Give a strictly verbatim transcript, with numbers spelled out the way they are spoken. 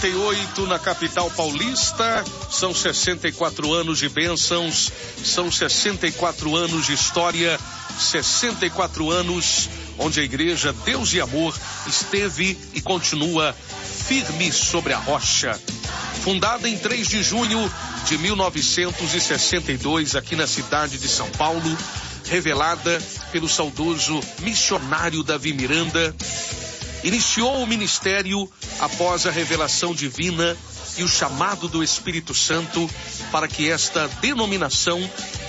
e oito na capital paulista, são sessenta e quatro anos de bênçãos, são sessenta e quatro anos de história, sessenta e quatro anos onde a igreja Deus e Amor esteve e continua firme sobre a rocha. Fundada em três de junho de mil novecentos e sessenta e dois aqui na cidade de São Paulo, revelada pelo saudoso missionário Davi Miranda, iniciou o ministério após a revelação divina e o chamado do Espírito Santo para que esta denominação